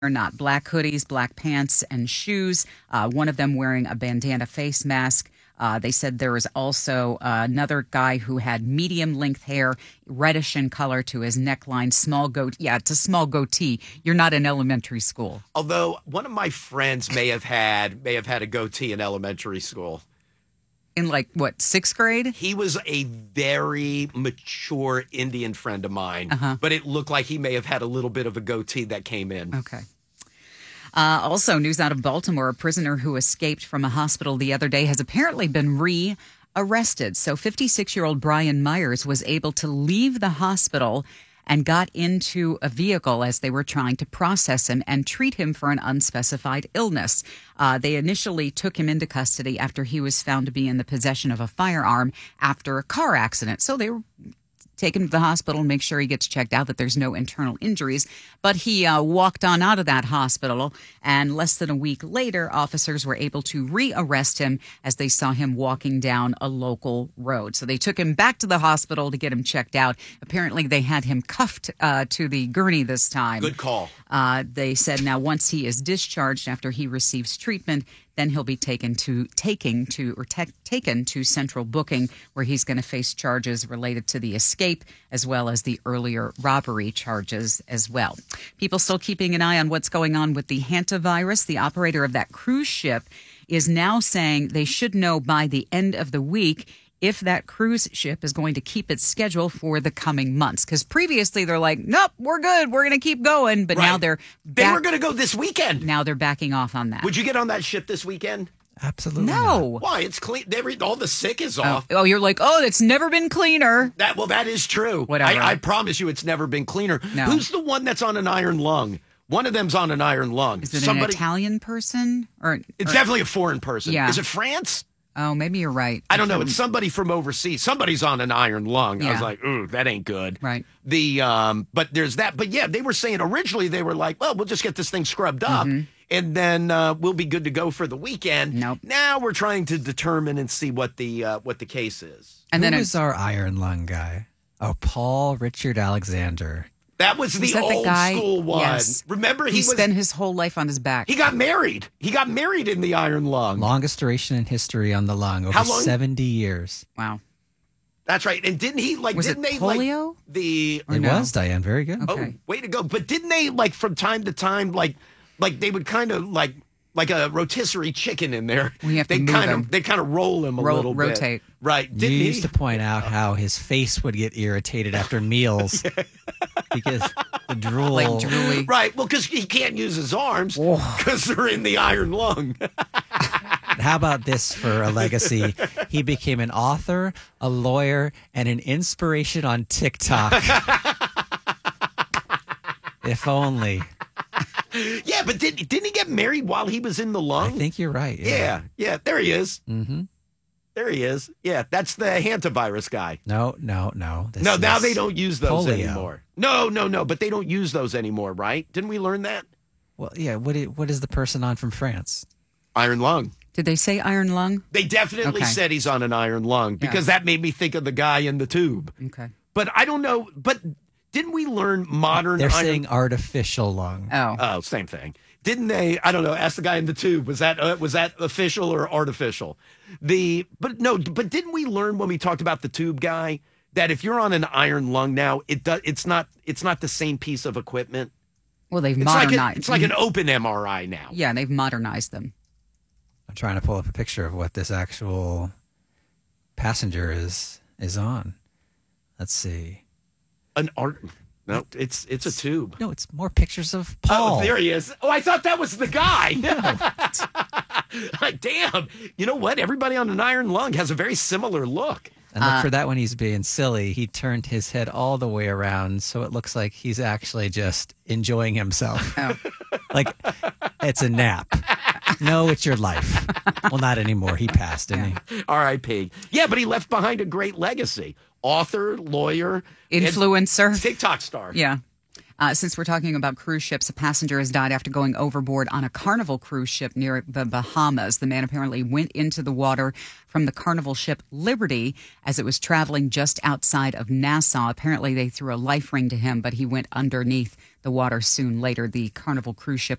or not. Black hoodies, black pants, and shoes. One of them wearing a bandana face mask. They said there was also another guy who had medium length hair, reddish in color to his neckline, small goatee. Yeah, it's a small goatee. You're not in elementary school. Although one of my friends may have had a goatee in elementary school. In like, what, sixth grade? He was a very mature Indian friend of mine, but it looked like he may have had a little bit of a goatee that came in. Okay. Also, news out of Baltimore, a prisoner who escaped from a hospital the other day has apparently been re-arrested. So 56-year-old Brian Myers was able to leave the hospital and got into a vehicle as they were trying to process him and treat him for an unspecified illness. They initially took him into custody after he was found to be in the possession of a firearm after a car accident. So they were take him to the hospital and make sure he gets checked out, that there's no internal injuries. But he walked on out of that hospital, and less than a week later, officers were able to re-arrest him as they saw him walking down a local road. So they took him back to the hospital to get him checked out. Apparently, they had him cuffed to the gurney this time. Good call. They said now once he is discharged after he receives treatment, then he'll be taken to central booking, where he's going to face charges related to the escape as well as the earlier robbery charges as well. People still keeping an eye on what's going on with the hantavirus. The operator of that cruise ship is now saying they should know by the end of the week if that cruise ship is going to keep its schedule for the coming months. Because previously they're like, nope, we're good. We're going to keep going. But now they were going to go this weekend. Now they're backing off on that. Would you get on that ship this weekend? Absolutely no. not. Why? It's clean. All the sick is off. Oh, you're like, oh, it's never been cleaner. That is true. Whatever. I promise you it's never been cleaner. No. Who's the one that's on an iron lung? One of them's on an iron lung. Is it an Italian person? It's definitely a foreign person. Yeah. Is it France? Oh, maybe you're right. I don't know. It's somebody from overseas. Somebody's on an iron lung. Yeah. I was like, ooh, that ain't good. Right. But there's that. But yeah, they were saying originally they were like, well, we'll just get this thing scrubbed up and then we'll be good to go for the weekend. Nope. Now we're trying to determine and see what the case is. And then Who is our iron lung guy? Oh, Paul Richard Alexander. That was the old school one. Yes. Remember, he spent his whole life on his back. He got married. He got married in the iron lung. Longest duration in history on the lung, over 70 years. Wow. That's right. And didn't he was didn't it they polio? It was, Diane. Very good. Okay. Oh, way to go. But didn't they from time to time like they would kind of like a rotisserie chicken in there. We have to move him. They kind of roll him a little bit. Rotate. Right. You used to point out how his face would get irritated after meals because the drool. Like drooly. Right. Well, because he can't use his arms because they're in the iron lung. How about this for a legacy? He became an author, a lawyer, and an inspiration on TikTok. If only. Yeah, but didn't he get married while he was in the lung? I think you're right. Yeah. There he is. Mm-hmm. There he is. Yeah, that's the hantavirus guy. No. Now they don't use those anymore. No, but they don't use those anymore, right? Didn't we learn that? Well, yeah. What is the person on from France? Iron lung. Did they say iron lung? They definitely said he's on an iron lung because that made me think of the guy in the tube. Okay. But I don't know. But didn't we learn modern? They're saying artificial lung. Oh, same thing. Didn't they? I don't know. Ask the guy in the tube. Was that official or artificial? But didn't we learn when we talked about the tube guy that if you're on an iron lung now, it's not the same piece of equipment. Well, they've modernized. It's like an open MRI now. Yeah, they've modernized them. I'm trying to pull up a picture of what this actual passenger is on. Let's see. No, it's a tube. No, it's more pictures of Paul. Oh, there he is. Oh, I thought that was the guy. Damn. You know what? Everybody on an iron lung has a very similar look. And look for that when he's being silly. He turned his head all the way around, so it looks like he's actually just enjoying himself. Oh. Like it's a nap. No, it's your life. Well, not anymore. He passed, didn't he? R.I.P. Yeah, but he left behind a great legacy. Author, lawyer. Influencer. TikTok star. Yeah. Since we're talking about cruise ships, a passenger has died after going overboard on a Carnival cruise ship near the Bahamas. The man apparently went into the water from the Carnival ship Liberty as it was traveling just outside of Nassau. Apparently, they threw a life ring to him, but he went underneath the water soon later. The Carnival cruise ship